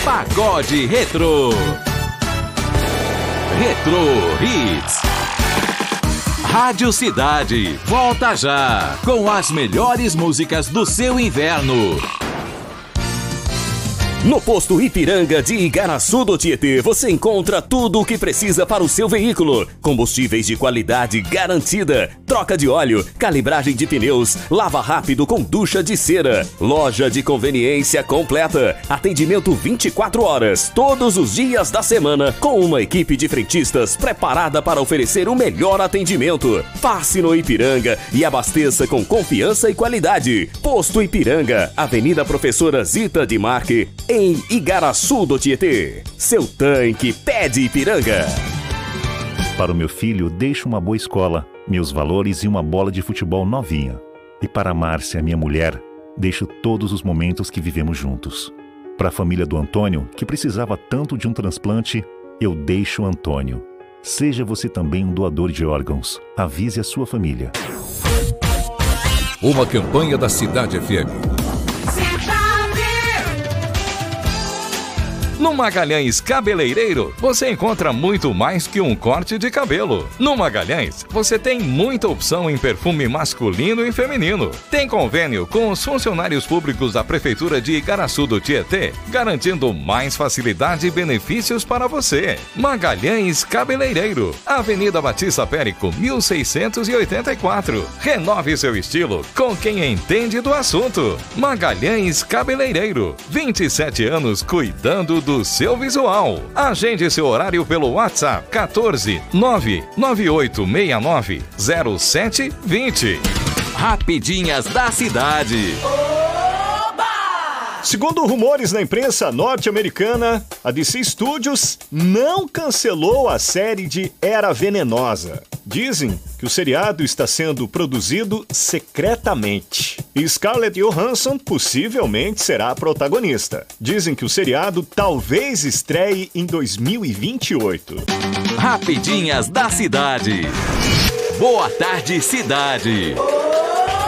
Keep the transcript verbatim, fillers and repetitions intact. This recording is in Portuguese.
Pagode Retro. Retro Hits. Rádio Cidade, volta já com as melhores músicas do seu inverno. No posto Ipiranga de Igaraçu do Tietê, você encontra tudo o que precisa para o seu veículo. Combustíveis de qualidade garantida, troca de óleo, calibragem de pneus, lava rápido com ducha de cera. Loja de conveniência completa, atendimento vinte e quatro horas, todos os dias da semana, com uma equipe de frentistas preparada para oferecer o melhor atendimento. Passe no Ipiranga e abasteça com confiança e qualidade. Posto Ipiranga, Avenida Professora Zita de Marque, em Igaraçu do Tietê. Seu tanque pede Ipiranga. Para o meu filho, deixo uma boa escola, meus valores e uma bola de futebol novinha. E para a Márcia, minha mulher, deixo todos os momentos que vivemos juntos. Para a família do Antônio, que precisava tanto de um transplante, eu deixo o Antônio. Seja você também um doador de órgãos. Avise a sua família. Uma campanha da Cidade F M. No Magalhães Cabeleireiro, você encontra muito mais que um corte de cabelo. No Magalhães, você tem muita opção em perfume masculino e feminino. Tem convênio com os funcionários públicos da Prefeitura de Igaraçu do Tietê, garantindo mais facilidade e benefícios para você. Magalhães Cabeleireiro, Avenida Batista Périco, mil seiscentos e oitenta e quatro. Renove seu estilo com quem entende do assunto. Magalhães Cabeleireiro, vinte e sete anos cuidando do seu visual. Agende seu horário pelo WhatsApp quatorze nove nove oito seis nove zero sete vinte. Rapidinhas da Cidade. Segundo rumores na imprensa norte-americana, a D C Studios não cancelou a série de Era Venenosa. Dizem que o seriado está sendo produzido secretamente. E Scarlett Johansson possivelmente será a protagonista. Dizem que o seriado talvez estreie em dois mil e vinte e oito. Rapidinhas da Cidade. Boa tarde, Cidade.